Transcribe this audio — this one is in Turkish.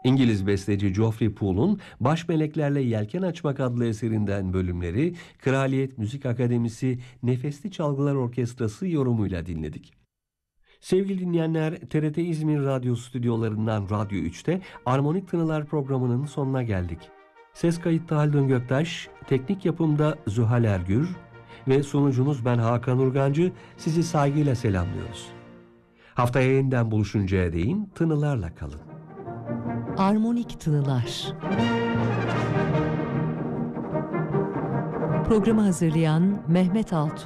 İngiliz besteci Geoffrey Poole'un Baş Meleklerle Yelken Açmak adlı eserinden bölümleri Kraliyet Müzik Akademisi Nefesli Çalgılar Orkestrası yorumuyla dinledik. Sevgili dinleyenler, TRT İzmir Radyo stüdyolarından Radyo 3'te Armonik Tınılar programının sonuna geldik. Ses kayıtta Haldun Göktaş, teknik yapımda Zühal Ergür ve sunucunuz ben Hakan Urgancı sizi saygıyla selamlıyoruz. Haftaya yeniden buluşuncaya değin tınılarla kalın. Armonik Tınılar. Programı hazırlayan Mehmet Altuğ.